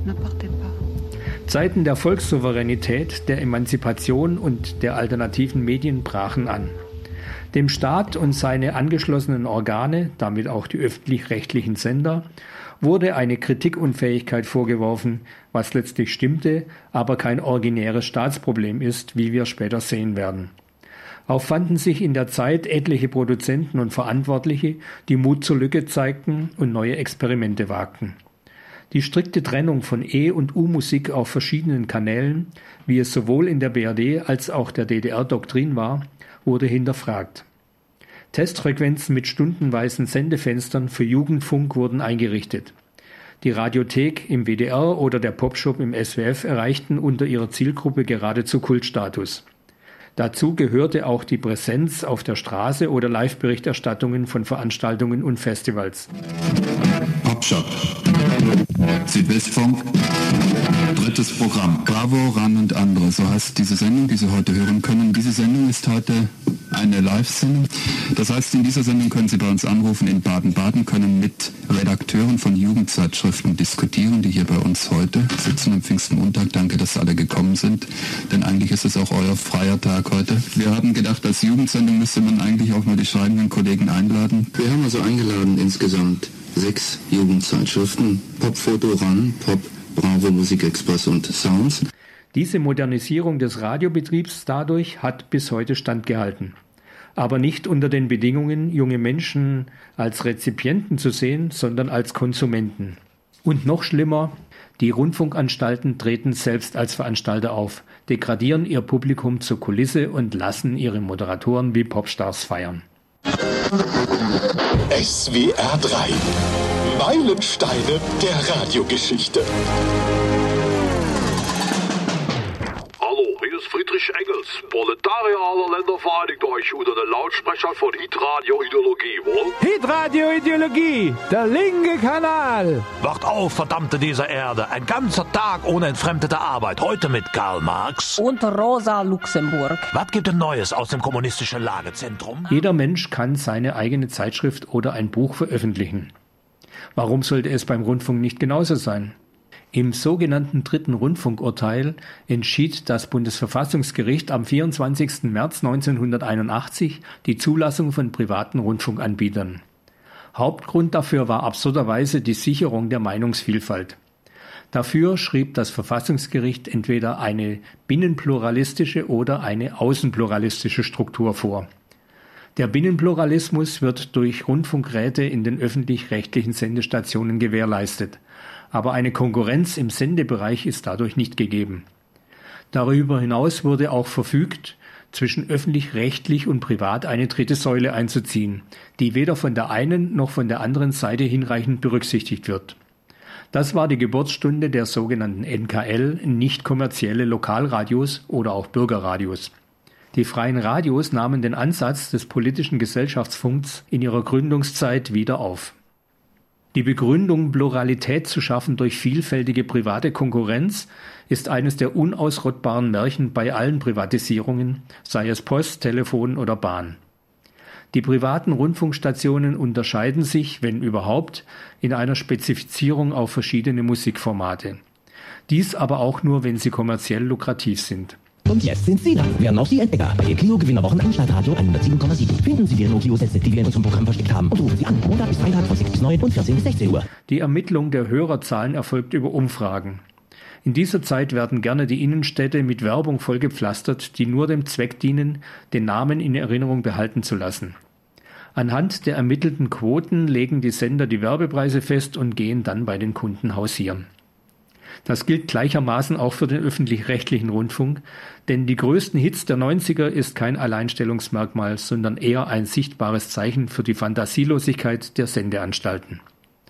Zeiten der Volkssouveränität, der Emanzipation und der alternativen Medien brachen an. Dem Staat und seine angeschlossenen Organe, damit auch die öffentlich-rechtlichen Sender, wurde eine Kritikunfähigkeit vorgeworfen, was letztlich stimmte, aber kein originäres Staatsproblem ist, wie wir später sehen werden. Auch fanden sich in der Zeit etliche Produzenten und Verantwortliche, die Mut zur Lücke zeigten und neue Experimente wagten. Die strikte Trennung von E- und U-Musik auf verschiedenen Kanälen, wie es sowohl in der BRD als auch der DDR Doktrin war, wurde hinterfragt. Testfrequenzen mit stundenweisen Sendefenstern für Jugendfunk wurden eingerichtet. Die Radiothek im WDR oder der Popshop im SWF erreichten unter ihrer Zielgruppe geradezu Kultstatus. Dazu gehörte auch die Präsenz auf der Straße oder Live-Berichterstattungen von Veranstaltungen und Festivals. Popshop. Südwestfunk. Drittes Programm. Bravo, Ran und andere. So heißt diese Sendung, die Sie heute hören können. Diese Sendung ist heute eine Live-Sendung. Das heißt, in dieser Sendung können Sie bei uns anrufen in Baden-Baden, können mit Redakteuren von Jugendzeitschriften diskutieren, die hier bei uns heute sitzen am Pfingstmontag. Danke, dass alle gekommen sind, denn eigentlich ist es auch euer freier Tag heute. Wir haben gedacht, als Jugendsendung müsste man eigentlich auch mal die schreibenden Kollegen einladen. Wir haben also eingeladen insgesamt 6 Jugendzeitschriften. Popfoto, Ran, Pop, Bravo, Musikexpress und Sounds. Diese Modernisierung des Radiobetriebs dadurch hat bis heute standgehalten. Aber nicht unter den Bedingungen, junge Menschen als Rezipienten zu sehen, sondern als Konsumenten. Und noch schlimmer, die Rundfunkanstalten treten selbst als Veranstalter auf, degradieren ihr Publikum zur Kulisse und lassen ihre Moderatoren wie Popstars feiern. SWR 3. Meilensteine der Radiogeschichte. Hier ist Friedrich Engels. Proletarier aller Länder, vereinigt euch unter den Lautsprechern von Hitradio Ideologie, wohl? Hitradio Ideologie, der linke Kanal. Wacht auf, verdammte dieser Erde. Ein ganzer Tag ohne entfremdete Arbeit. Heute mit Karl Marx. Und Rosa Luxemburg. Was gibt denn Neues aus dem kommunistischen Lagezentrum? Jeder Mensch kann seine eigene Zeitschrift oder ein Buch veröffentlichen. Warum sollte es beim Rundfunk nicht genauso sein? Im sogenannten dritten Rundfunkurteil entschied das Bundesverfassungsgericht am 24. März 1981 die Zulassung von privaten Rundfunkanbietern. Hauptgrund dafür war absurderweise die Sicherung der Meinungsvielfalt. Dafür schrieb das Verfassungsgericht entweder eine binnenpluralistische oder eine außenpluralistische Struktur vor. Der Binnenpluralismus wird durch Rundfunkräte in den öffentlich-rechtlichen Sendestationen gewährleistet. Aber eine Konkurrenz im Sendebereich ist dadurch nicht gegeben. Darüber hinaus wurde auch verfügt, zwischen öffentlich-rechtlich und privat eine dritte Säule einzuziehen, die weder von der einen noch von der anderen Seite hinreichend berücksichtigt wird. Das war die Geburtsstunde der sogenannten NKL, nicht kommerzielle Lokalradios oder auch Bürgerradios. Die freien Radios nahmen den Ansatz des politischen Gesellschaftsfunks in ihrer Gründungszeit wieder auf. Die Begründung, Pluralität zu schaffen durch vielfältige private Konkurrenz, ist eines der unausrottbaren Märchen bei allen Privatisierungen, sei es Post, Telefon oder Bahn. Die privaten Rundfunkstationen unterscheiden sich, wenn überhaupt, in einer Spezifizierung auf verschiedene Musikformate. Dies aber auch nur, wenn sie kommerziell lukrativ sind. Und jetzt sind Sie dran. Werden auch Sie Entdecker. Bei Kino Gewinnerwochen an Stadtradio 107,7. Finden Sie die Renault-Kio-Sätze, die wir in unserem Programm versteckt haben, und rufen Sie an. Montag bis Freitag von 6 bis 9 und 14 bis 16 Uhr. Die Ermittlung der Hörerzahlen erfolgt über Umfragen. In dieser Zeit werden gerne die Innenstädte mit Werbung vollgepflastert, die nur dem Zweck dienen, den Namen in Erinnerung behalten zu lassen. Anhand der ermittelten Quoten legen die Sender die Werbepreise fest und gehen dann bei den Kunden hausieren. Das gilt gleichermaßen auch für den öffentlich-rechtlichen Rundfunk, denn die größten Hits der 90er ist kein Alleinstellungsmerkmal, sondern eher ein sichtbares Zeichen für die Fantasielosigkeit der Sendeanstalten.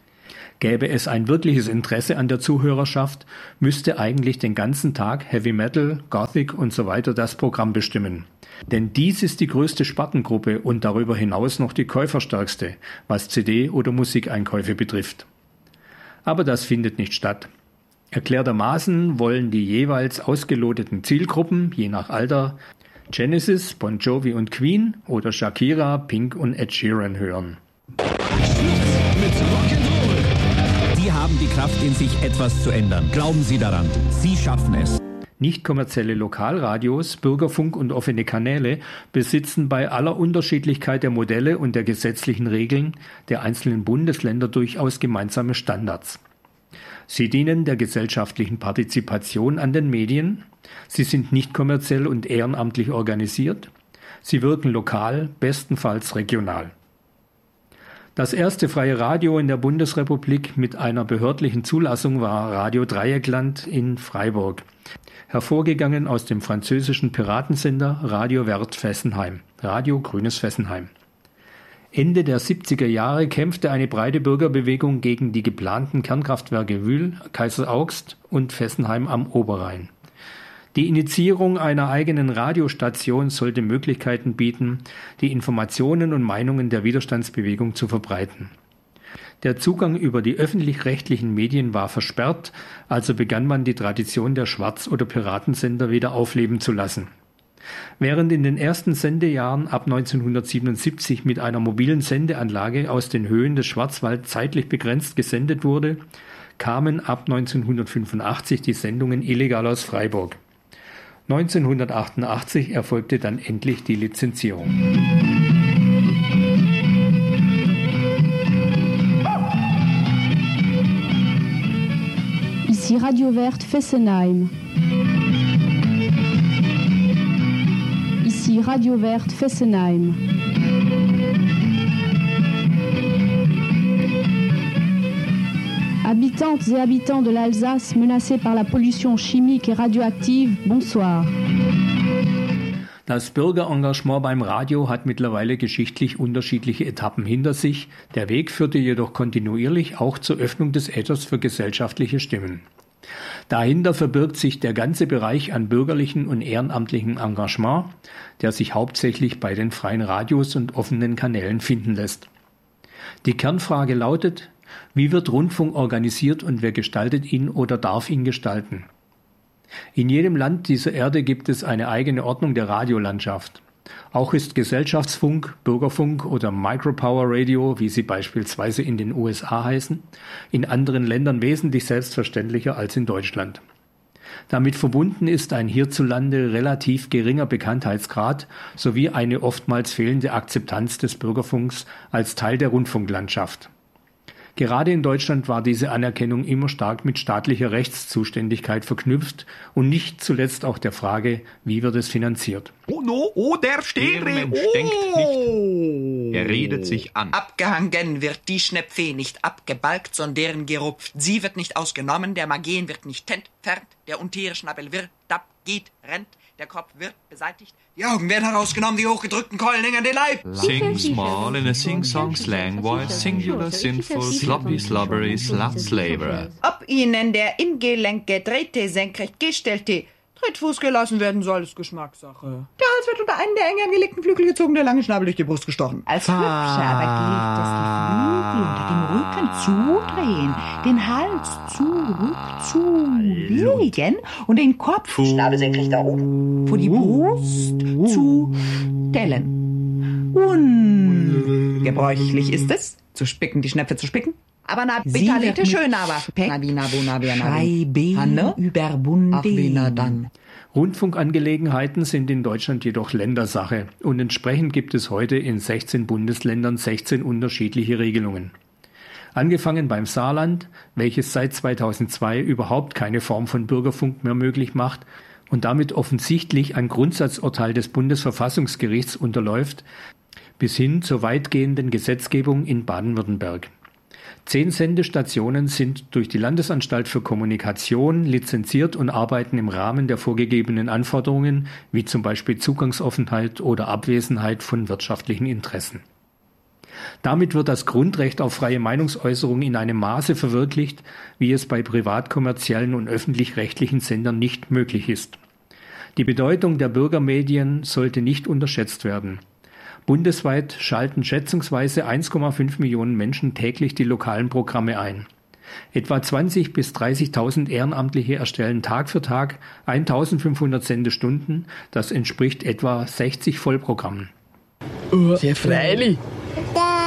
Gäbe es ein wirkliches Interesse an der Zuhörerschaft, müsste eigentlich den ganzen Tag Heavy Metal, Gothic und so weiter das Programm bestimmen. Denn dies ist die größte Spartengruppe und darüber hinaus noch die käuferstärkste, was CD- oder Musikeinkäufe betrifft. Aber das findet nicht statt. Erklärtermaßen wollen die jeweils ausgeloteten Zielgruppen, je nach Alter, Genesis, Bon Jovi und Queen oder Shakira, Pink und Ed Sheeran hören. Mit Rock'n'Roll. Die Sie haben die Kraft in sich, etwas zu ändern. Glauben Sie daran. Sie schaffen es. Nicht kommerzielle Lokalradios, Bürgerfunk und offene Kanäle besitzen bei aller Unterschiedlichkeit der Modelle und der gesetzlichen Regeln der einzelnen Bundesländer durchaus gemeinsame Standards. Sie dienen der gesellschaftlichen Partizipation an den Medien, sie sind nicht kommerziell und ehrenamtlich organisiert, sie wirken lokal, bestenfalls regional. Das erste freie Radio in der Bundesrepublik mit einer behördlichen Zulassung war Radio Dreieckland in Freiburg, hervorgegangen aus dem französischen Piratensender Radio Vert Fessenheim, Radio Grünes Fessenheim. Ende der 70er Jahre kämpfte eine breite Bürgerbewegung gegen die geplanten Kernkraftwerke Wyhl, Kaiseraugst und Fessenheim am Oberrhein. Die Initiierung einer eigenen Radiostation sollte Möglichkeiten bieten, die Informationen und Meinungen der Widerstandsbewegung zu verbreiten. Der Zugang über die öffentlich-rechtlichen Medien war versperrt, also begann man die Tradition der Schwarz- oder Piratensender wieder aufleben zu lassen. Während in den ersten Sendejahren ab 1977 mit einer mobilen Sendeanlage aus den Höhen des Schwarzwald zeitlich begrenzt gesendet wurde, kamen ab 1985 die Sendungen illegal aus Freiburg. 1988 erfolgte dann endlich die Lizenzierung. Ici Radio Vert Fessenheim. Ici Radio Vert Fessenheim. Habitantes et habitants de l'Alsace menacés par la pollution chimique et radioactive, bonsoir. Das Bürgerengagement beim Radio hat mittlerweile geschichtlich unterschiedliche Etappen hinter sich. Der Weg führte jedoch kontinuierlich auch zur Öffnung des Äthers für gesellschaftliche Stimmen. Dahinter verbirgt sich der ganze Bereich an bürgerlichen und ehrenamtlichem Engagement, der sich hauptsächlich bei den freien Radios und offenen Kanälen finden lässt. Die Kernfrage lautet: Wie wird Rundfunk organisiert und wer gestaltet ihn oder darf ihn gestalten? In jedem Land dieser Erde gibt es eine eigene Ordnung der Radiolandschaft. Auch ist Gesellschaftsfunk, Bürgerfunk oder Micropower Radio, wie sie beispielsweise in den USA heißen, in anderen Ländern wesentlich selbstverständlicher als in Deutschland. Damit verbunden ist ein hierzulande relativ geringer Bekanntheitsgrad sowie eine oftmals fehlende Akzeptanz des Bürgerfunks als Teil der Rundfunklandschaft. Gerade in Deutschland war diese Anerkennung immer stark mit staatlicher Rechtszuständigkeit verknüpft und nicht zuletzt auch der Frage, wie wird es finanziert. Oh no, oh, der steht. Der Mensch denkt nicht, er redet sich an. Abgehangen wird die Schnepfe nicht abgebalgt, sondern gerupft. Sie wird nicht ausgenommen, der Magen wird nicht entfernt, der Unterschnabel wird ab, geht, rennt, der Kopf wird beseitigt, die Augen werden herausgenommen, die hochgedrückten Keulen hängen an den Leib. Sing small in a sing-song slang voice, singular, sinful, sloppy, slobbery, slut, slaver. Ob ihnen der im Gelenk gedrehte, senkrecht gestellte Trittfuß gelassen werden soll, ist Geschmackssache. Der Hals wird unter einen der eng angelegten Flügel gezogen, der lange Schnabel durch die Brust gestochen. Als Hübsche aber gilt es, die Flügel unter dem Rücken zudrehen, den Hals zurückzulegen und den Kopf Schnabel senkrecht nach oben vor die Brust zu stellen. Ungebräuchlich ist es, zu spicken, die Schnepfe zu spicken. Aber na, Vitalite schön, aber Scheibe überbunden. Ach, wie na dann. Rundfunkangelegenheiten sind in Deutschland jedoch Ländersache und entsprechend gibt es heute in 16 Bundesländern 16 unterschiedliche Regelungen. Angefangen beim Saarland, welches seit 2002 überhaupt keine Form von Bürgerfunk mehr möglich macht und damit offensichtlich ein Grundsatzurteil des Bundesverfassungsgerichts unterläuft, bis hin zur weitgehenden Gesetzgebung in Baden-Württemberg. 10 Sendestationen sind durch die Landesanstalt für Kommunikation lizenziert und arbeiten im Rahmen der vorgegebenen Anforderungen, wie zum Beispiel Zugangsoffenheit oder Abwesenheit von wirtschaftlichen Interessen. Damit wird das Grundrecht auf freie Meinungsäußerung in einem Maße verwirklicht, wie es bei privatkommerziellen und öffentlich-rechtlichen Sendern nicht möglich ist. Die Bedeutung der Bürgermedien sollte nicht unterschätzt werden. Bundesweit schalten schätzungsweise 1,5 Millionen Menschen täglich die lokalen Programme ein. Etwa 20.000 bis 30.000 Ehrenamtliche erstellen Tag für Tag 1.500 Sendestunden, das entspricht etwa 60 Vollprogrammen. Sehr freilich.